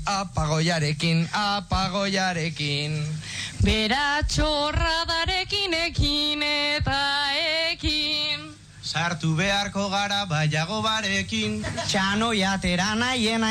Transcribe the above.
Apagoiarekin, apagoiarekin. Bera txorradarekin ekin eta ekin. Sartu beharko gara baiago barekin. Txanoia atera nahien